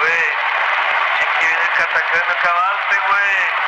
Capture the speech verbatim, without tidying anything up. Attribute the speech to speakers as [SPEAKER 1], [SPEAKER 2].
[SPEAKER 1] güey. Che, que viene el casaca de no acabaste, güey.